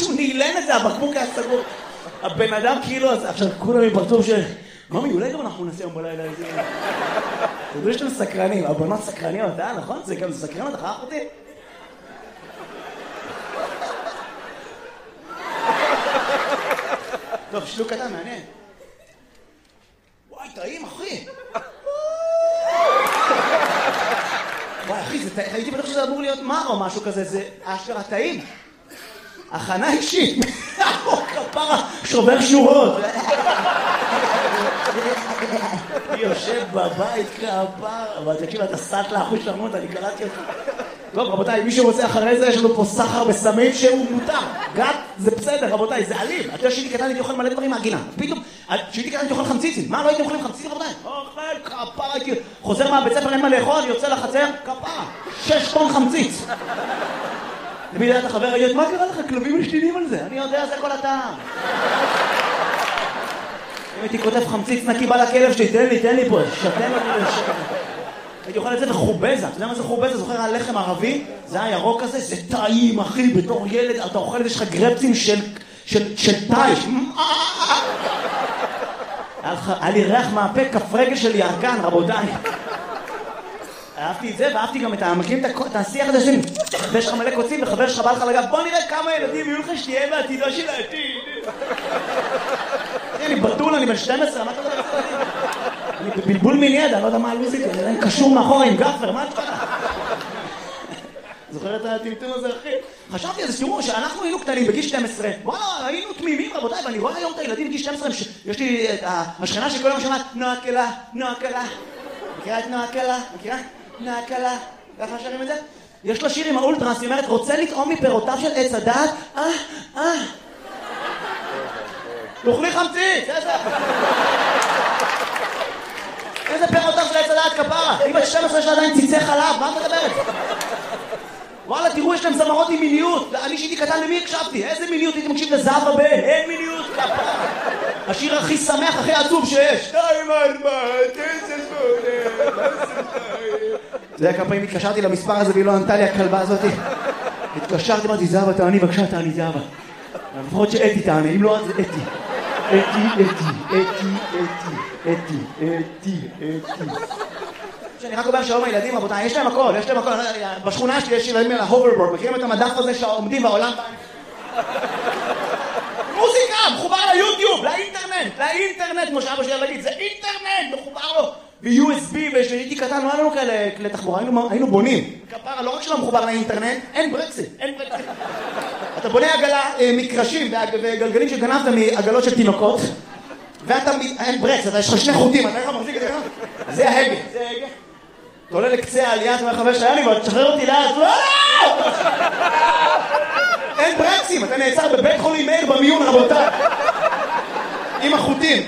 שהוא נעילן את זה, הבקבוק היה סגור. הבן אדם כאילו, עכשיו כולם עם פרצוף של... ממי, אולי גם אנחנו נעשה יום בלילה איזה... תדעו שאתם סקרנים, הבנות סקרניות, נכון? זה גם סקרן אותך, אחותי? טוב, שלוק קטן, מעניין. וואי, טעים, אחי. וואי, אחי, הייתי בטוח שזה אמור להיות מר או משהו כזה, זה אשכרה טעים. הכנה אישית. כפרה, שובר שורות. יושב בבית כפרה, אבל תקשיב, אתה סט לאחוז שלמות, אני קלטתי אותך. טוב, רבותיי, מי שרוצה אחרי זה, יש לנו פה סחר בסמים שהוא מותר. גת, זה בסדר, רבותיי, זה אלים. אתה יודע שהייתי קטן, הייתי אוכל מלא דברים מהגינה. פתאום, שהייתי קטן, הייתי אוכל חמציצים. מה, לא הייתם אוכלים חמציצים, רבותיי? אוכל, כפרה, הייתי... חוזר מהבית ספר, אין מה לאכול, יוצא לחצר, כפרה. 6 טון חמציץ. תמיד היה את החבר, ראית, מה קרה לך? כלבים משתינים על זה. אני יודע, זה כל הטעם. אם הייתי כותב חמציץ נקי בא לכלב שלי, תן לי פה, שתן לי לשקר. הייתי אוכל את זה וחובזה. אתה יודע מה זה חובזה? זוכר הלחם ערבי? זה היה ירוק הזה, זה טעים, אחי, בתור ילד, אתה אוכל את זה, יש לך גרפצים של טייש. היה לי ריח מהפה, כף רגל של ירקן, רבותיי. אהבתי את זה, ואהבתי גם את המקים את השיח הזה שלי. ויש לך מלא קוצים, וחבר שלך בא לך לגב, בוא נראה כמה ילדים יהיו לך שתהיה בעתידו של העתיד. אני בטול, אני בן 12, מה אתה יודע? אני בבלבול מיני, אני לא יודע מה הלוזית, אני קשור מאחורה עם גפר, מה אתה יודע? זוכר את הטמטום הזה, אחי? חשבתי על זה, תראו, שאנחנו היינו קטנים בגיל 12, וואלה, היינו תמימים, רבותיי, ואני רואה היום את הילדים בגיל 12, יש לי את השכנה שכל יום שומעת, נועה קלה, נועה קלה. מכירה את נועה קלה? מכירה? נועה קלה. ככה שרים את זה? יש לה שיר עם האולטרס, היא אומרת, רוצה לטעום מפירותיו של עץ הדעת? תאכלי חמציץ, איזה פירותיו של עץ הדעת כפרה? היא בת 12 יש לה עדיין ציצי חלב, מה את מדברת? וואלה, תראו, יש להם זמרות עם מיניות. אני שהייתי קטן, למי הקשבתי? איזה מיניות? הייתי מקשיב לזהב הבן, אין מיניות כפרה. השיר הכי שמח, הכי עצוב שיש. 2, 4, 9, 8. זה היה כמה פעמים התקשרתי למספר הזה והיא לא ענתה לי הכלבה הזאת. התקשרתי, אמרתי, זהבה תעני, בבקשה תעני, זהבה. לפחות שאתי תעני, אם לא, זה אתי. אתי. אני רק אומר שלום הילדים, רבותיי, יש להם הכל. בשכונה שלי יש ילדים על ההוברבורד, מכירים את המדף הזה שעומדים בעולם? מוזיקה, מחובר ליוטיוב, לאינטרנט, כמו שאבא שלי להגיד, זה אינטרנט, מחובר לו ב-USB, ושהייתי קטן, לא היה לנו כאלה כלי תחבורה, היינו בונים. כפרה, לא רק שלא מחובר לאינטרנט, אין ברקסים. אתה בונה עגלה מקרשים וגלגלים שגנבת מעגלות של תינוקות, ואתה, אין ברקס, יש לך 2 חוטים, אתה איך מחזיק את זה ככה? זה ההגה. אתה עולה לקצה העלייה, אתה אומר חבר שהיה לי, ותשחרר אותי לאט, לא! אין ברקסים, אתה נעצר בבית חולים מאיר במיון, רבותיי. עם החוטים.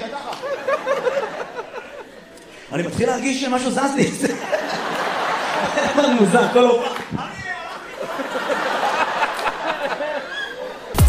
אני מתחיל להרגיש שמשהו זז לי. זה מוזר, כל הופעה.